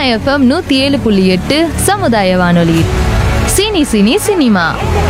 FM 107.8 சமுதாய வானொலி. Cine cine cinema.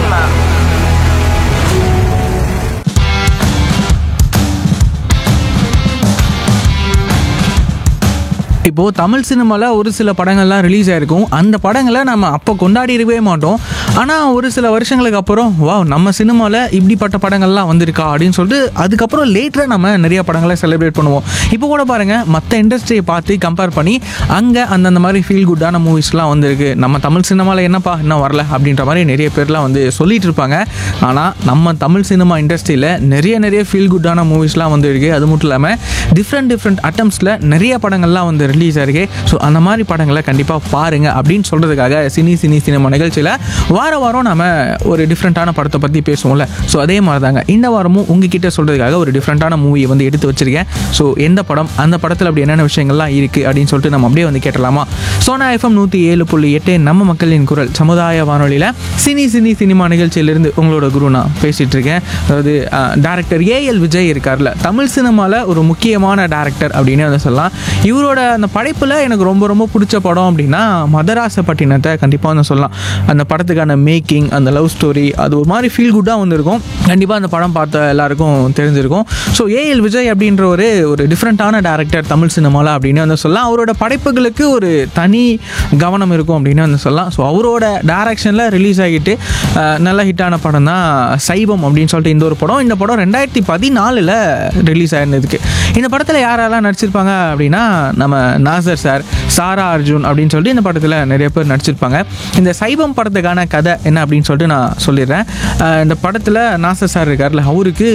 இப்போது தமிழ் சினிமாவில் ஒரு சில படங்கள்லாம் ரிலீஸ் ஆகிருக்கும். அந்த படங்களை நம்ம அப்போ கொண்டாடிடவே மாட்டோம். ஆனால் ஒரு சில வருஷங்களுக்கு அப்புறம் நம்ம சினிமாவில் இப்படிப்பட்ட படங்கள்லாம் வந்திருக்கா அப்படின்னு சொல்லிட்டு அதுக்கப்புறம் லேட்டராக நம்ம நிறைய படங்களை செலிப்ரேட் பண்ணுவோம். இப்போ கூட பாருங்கள், மற்ற இண்டஸ்ட்ரியை பார்த்து கம்பேர் பண்ணி அங்கே அந்தந்த மாதிரி ஃபீல் குட்டான மூவிஸ்லாம் வந்திருக்கு. நம்ம தமிழ் சினிமாவில் என்னப்பா இன்னும் வரல அப்படின்ற மாதிரி நிறைய பேர்லாம் வந்து சொல்லிட்டு இருப்பாங்க. ஆனால் நம்ம தமிழ் சினிமா இண்டஸ்ட்ரியில் நிறைய ஃபீல் குட்டான மூவிஸ்லாம் வந்துருக்கு. அது மட்டும் இல்லாமல் டிஃப்ரெண்ட் அட்டம்ஸில் நிறைய படங்கள்லாம் வந்து ரிலீஸ் ஆகிருக்கு. ஸோ அந்த மாதிரி படங்களை கண்டிப்பாக பாருங்கள் அப்படின்னு சொல்கிறதுக்காக சினி சினிமா நிகழ்ச்சியில் வாரம் நம்ம ஒரு டிஃப்ரெண்ட்டான படத்தை பற்றி பேசுவோம்ல. ஸோ அதே மாதிரி தாங்க இந்த வாரமும் உங்ககிட்ட சொல்கிறதுக்காக ஒரு டிஃப்ரெண்ட்டான மூவியை வந்து எடுத்து வச்சுருக்கேன். ஸோ எந்த படம், அந்த படத்தில் அப்படி என்னென்ன விஷயங்கள்லாம் இருக்குது அப்படின்னு சொல்லிட்டு நம்ம அப்படியே வந்து கேட்டலாமா? சோனா எஃப்எம் 107.8 நம்ம மக்களின் குரல் சமுதாய வானொலியில் சினி சினிமா நிகழ்ச்சியிலிருந்து உங்களோட குரு நான் பேசிகிட்டு இருக்கேன். அதாவது டேரக்டர் ஏஎல் விஜய் இருக்கார்ல, தமிழ் சினிமாவில் ஒரு முக்கியமான டேரக்டர் அப்படின்னு வந்து சொல்லலாம். இவரோட அந்த படைப்பில் எனக்கு ரொம்ப பிடிச்ச படம் அப்படின்னா மதராசப்பட்டினத்தை கண்டிப்பாக வந்து சொல்லலாம். அந்த படத்துக்கான மேக்கிங், அந்த லவ் ஸ்டோரி, அது ஒரு மாதிரி ஃபீல் குட்டாக வந்திருக்கும். கண்டிப்பாக அந்த படம் பார்த்த எல்லாருக்கும் தெரிஞ்சிருக்கும். ஸோ ஏஎல் விஜய் அப்படின்ற ஒரு டிஃப்ரெண்ட்டான டேரக்டர் தமிழ் சினிமாவில் அப்படின்னு வந்து சொல்லலாம். அவரோட படைப்புகளுக்கு ஒரு தனி கவனம் இருக்கும் அப்படின்னு வந்து சொல்லலாம். ஸோ அவரோட டைரக்ஷனில் ரிலீஸ் ஆகிட்டு நல்ல ஹிட்டான படம் தான் சைவம் அப்படின்னு சொல்லிட்டு இந்த ஒரு படம். இந்த படம் 2014 ரிலீஸ் ஆயிருந்ததுக்கு. இந்த படத்தில் யாரெல்லாம் நடிச்சிருப்பாங்க அப்படின்னா, நம்ம நாசர் சார், சாரா அர்ஜுன் அப்படின்னு சொல்லிட்டு இந்த படத்தில் நிறைய பேர் நடிச்சிருப்பாங்க. இந்த சைவம் படத்துக்கான கதை என்ன அப்படின்னு சொல்லிட்டு நான் சொல்லிடுறேன். இந்த படத்தில் நாசர் சார் இருக்கார்ல, அவருக்கு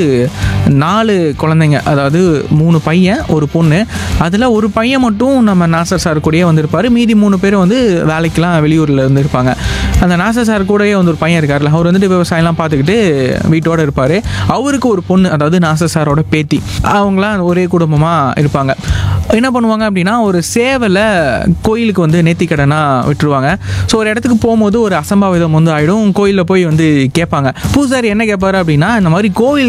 4 குழந்தைங்க, அதாவது 3 பையன் 1 பொண்ணு. அதில் ஒரு பையன் மட்டும் நம்ம நாசர் சார் கூடயே வந்திருப்பார். மீதி 3 பேர் வந்து வேலைக்கெலாம் வெளியூரில் இருந்திருப்பாங்க. அந்த நாசர் சார் கூடயே வந்து ஒரு பையன் இருக்கார்ல, அவர் வந்துட்டு விவசாயம்லாம் பார்த்துக்கிட்டு வீட்டோடு இருப்பார். அவருக்கு ஒரு பொண்ணு, அதாவது நாசர் சாரோட பேத்தி. அவங்களாம் ஒரே குடும்பமாக இருப்பாங்க. என்ன பண்ணுவாங்க அப்படின்னா, ஒரு சேவலை கோயிலுக்கு வந்து நேர்த்திக்கடனாக விட்டுருவாங்க. ஸோ ஒரு இடத்துக்கு போகும்போது ஒரு அசம்பாவிதம் வந்து ஆகிடும். கோயிலில் போய் வந்து கேட்பாங்க. பூசாரி என்ன கேட்பாரு அப்படின்னா, இந்த மாதிரி கோவில்